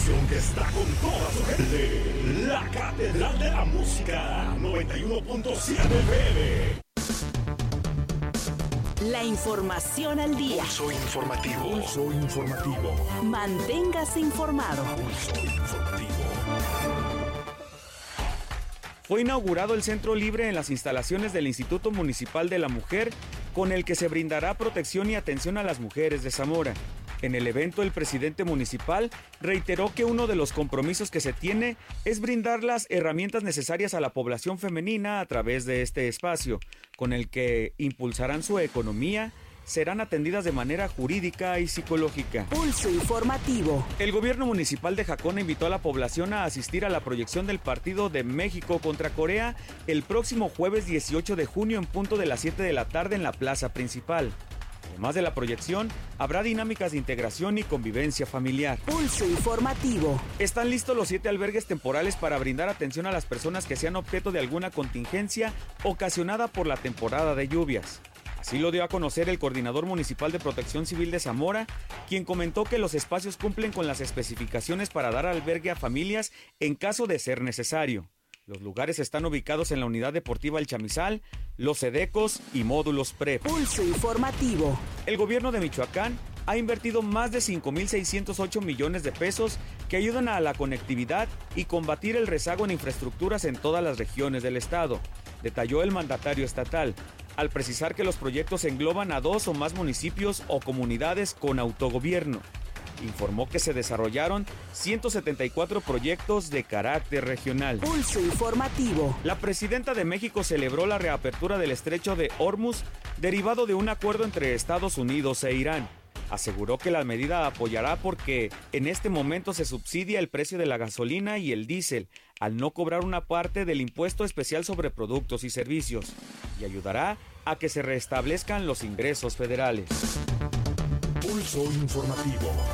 estación que está con toda su gente. La Catedral de la Música, 91.7 FM. La información al día. Pulso informativo. Pulso informativo. Manténgase informado. Pulso informativo. Fue inaugurado el Centro Libre en las instalaciones del Instituto Municipal de la Mujer, con el que se brindará protección y atención a las mujeres de Zamora. En el evento, el presidente municipal reiteró que uno de los compromisos que se tiene es brindar las herramientas necesarias a la población femenina a través de este espacio, con el que impulsarán su economía, serán atendidas de manera jurídica y psicológica. Pulso informativo. El gobierno municipal de Jacona invitó a la población a asistir a la proyección del partido de México contra Corea el próximo jueves 18 de junio en punto de las 7 de la tarde en la plaza principal. Además de la proyección, habrá dinámicas de integración y convivencia familiar. Pulso informativo. Están listos los 7 albergues temporales para brindar atención a las personas que sean objeto de alguna contingencia ocasionada por la temporada de lluvias. Así lo dio a conocer el coordinador municipal de Protección Civil de Zamora, quien comentó que los espacios cumplen con las especificaciones para dar albergue a familias en caso de ser necesario. Los lugares están ubicados en la Unidad Deportiva El Chamizal, Los Edecos y Módulos PREP. Pulso informativo. El gobierno de Michoacán ha invertido más de 5.608 millones de pesos que ayudan a la conectividad y combatir el rezago en infraestructuras en todas las regiones del estado, detalló el mandatario estatal, al precisar que los proyectos engloban a 2 o más municipios o comunidades con autogobierno. Informó que se desarrollaron 174 proyectos de carácter regional. Pulso informativo. La presidenta de México celebró la reapertura del estrecho de Hormuz, derivado de un acuerdo entre Estados Unidos e Irán. Aseguró que la medida apoyará porque en este momento se subsidia el precio de la gasolina y el diésel, al no cobrar una parte del impuesto especial sobre productos y servicios, y ayudará a que se restablezcan los ingresos federales. Pulso informativo.